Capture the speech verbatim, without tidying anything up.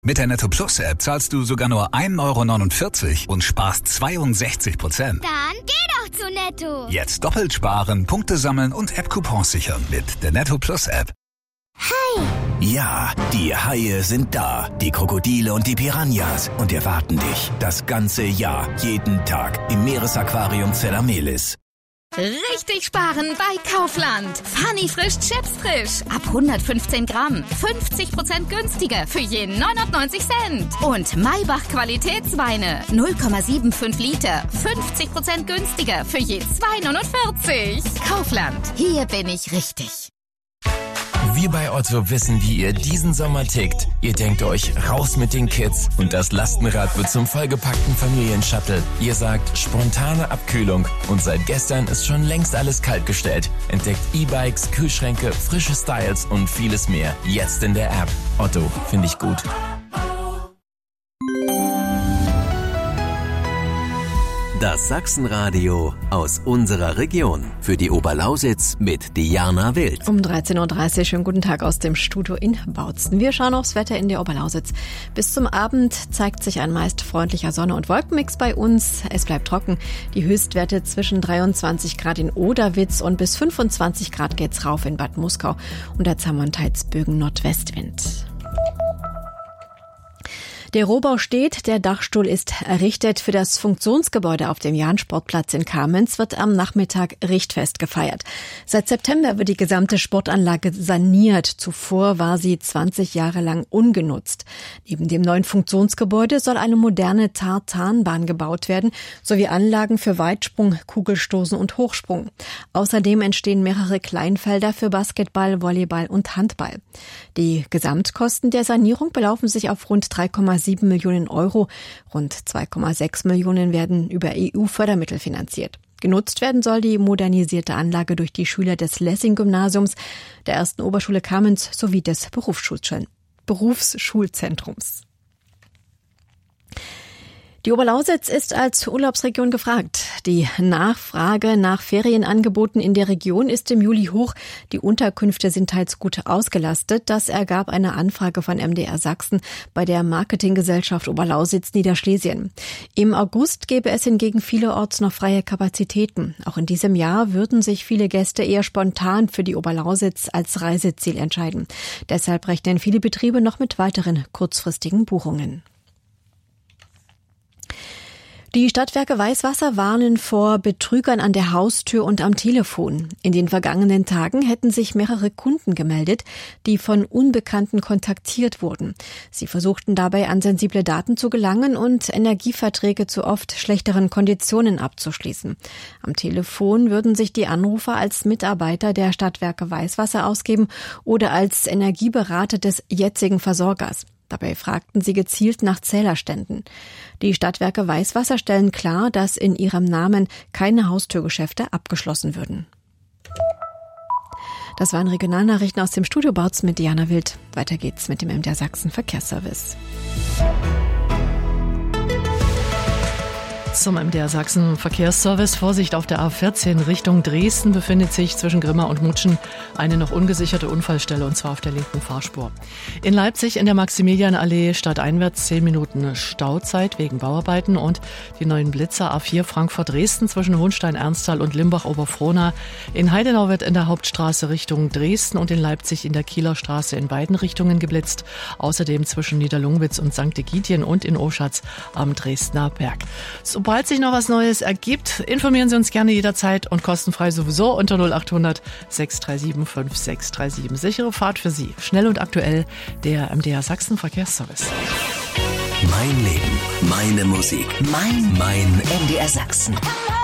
Mit der Netto Plus App zahlst du sogar nur ein Euro neunundvierzig und sparst zweiundsechzig Prozent. Dann geh doch zu Netto. Jetzt doppelt sparen, Punkte sammeln und App-Coupons sichern mit der Netto Plus App. Hi! Ja, die Haie sind da. Die Krokodile und die Piranhas. Und erwarten dich das ganze Jahr, jeden Tag im Meeresaquarium Zella-Mehlis. Richtig sparen bei Kaufland. Funny frisch Chips frisch. Ab hundertfünfzehn Gramm. fünfzig Prozent günstiger für jeden neunundneunzig Cent. Und Maybach Qualitätsweine. null Komma fünfundsiebzig Liter. fünfzig Prozent günstiger für je zwei neunundvierzig. Kaufland. Hier bin ich richtig. Wir bei Otto wissen, wie ihr diesen Sommer tickt. Ihr denkt euch, raus mit den Kids und das Lastenrad wird zum vollgepackten Familienshuttle. Ihr sagt, spontane Abkühlung und seit gestern ist schon längst alles kaltgestellt. Entdeckt E-Bikes, Kühlschränke, frische Styles und vieles mehr. Jetzt in der App. Otto, finde ich gut. Das Sachsenradio aus unserer Region. Für die Oberlausitz mit Diana Wild. Um dreizehn Uhr dreißig, schönen guten Tag aus dem Studio in Bautzen. Wir schauen aufs Wetter in der Oberlausitz. Bis zum Abend zeigt sich ein meist freundlicher Sonne- und Wolkenmix bei uns. Es bleibt trocken. Die Höchstwerte zwischen dreiundzwanzig Grad in Oderwitz und bis fünfundzwanzig Grad geht's rauf in Bad Muskau. Und der Zamonteitsbögen Nordwestwind. Der Rohbau steht, der Dachstuhl ist errichtet. Für das Funktionsgebäude auf dem Jahn-Sportplatz in Kamenz wird am Nachmittag Richtfest gefeiert. Seit September wird die gesamte Sportanlage saniert. Zuvor war sie zwanzig Jahre lang ungenutzt. Neben dem neuen Funktionsgebäude soll eine moderne Tartanbahn gebaut werden, sowie Anlagen für Weitsprung, Kugelstoßen und Hochsprung. Außerdem entstehen mehrere Kleinfelder für Basketball, Volleyball und Handball. Die Gesamtkosten der Sanierung belaufen sich auf rund drei Komma sieben Millionen Euro. Rund zwei Komma sechs Millionen werden über E U-Fördermittel finanziert. Genutzt werden soll die modernisierte Anlage durch die Schüler des Lessing-Gymnasiums, der ersten Oberschule Kamenz sowie des Berufsschulzentrums. Die Oberlausitz ist als Urlaubsregion gefragt. Die Nachfrage nach Ferienangeboten in der Region ist im Juli hoch. Die Unterkünfte sind teils gut ausgelastet. Das ergab eine Anfrage von M D R Sachsen bei der Marketinggesellschaft Oberlausitz Niederschlesien. Im August gäbe es hingegen vielerorts noch freie Kapazitäten. Auch in diesem Jahr würden sich viele Gäste eher spontan für die Oberlausitz als Reiseziel entscheiden. Deshalb rechnen viele Betriebe noch mit weiteren kurzfristigen Buchungen. Die Stadtwerke Weißwasser warnen vor Betrügern an der Haustür und am Telefon. In den vergangenen Tagen hätten sich mehrere Kunden gemeldet, die von Unbekannten kontaktiert wurden. Sie versuchten dabei, an sensible Daten zu gelangen und Energieverträge zu oft schlechteren Konditionen abzuschließen. Am Telefon würden sich die Anrufer als Mitarbeiter der Stadtwerke Weißwasser ausgeben oder als Energieberater des jetzigen Versorgers. Dabei fragten sie gezielt nach Zählerständen. Die Stadtwerke Weißwasser stellen klar, dass in ihrem Namen keine Haustürgeschäfte abgeschlossen würden. Das waren Regionalnachrichten aus dem Studio Bautzen mit Diana Wild. Weiter geht's mit dem M D R Sachsen Verkehrsservice. Zum M D R Sachsen Verkehrsservice. Vorsicht auf der A vierzehn Richtung Dresden befindet sich zwischen Grimma und Mutschen eine noch ungesicherte Unfallstelle, und zwar auf der linken Fahrspur. In Leipzig in der Maximilianallee stadteinwärts zehn Minuten Stauzeit wegen Bauarbeiten, und die neuen Blitzer A vier Frankfurt-Dresden zwischen Hohenstein-Ernsthal und Limbach-Oberfrohna. In Heidenau wird in der Hauptstraße Richtung Dresden und in Leipzig in der Kieler Straße in beiden Richtungen geblitzt. Außerdem zwischen Niederlungwitz und Sankt Egidien und in Oschatz am Dresdner Berg. Sobald sich noch was Neues ergibt, informieren Sie uns gerne jederzeit und kostenfrei sowieso unter null acht hundert sechs drei sieben fünf sechs drei sieben. Sichere Fahrt für Sie. Schnell und aktuell, der M D R Sachsen Verkehrsservice. Mein Leben, meine Musik, mein, mein M D R Sachsen.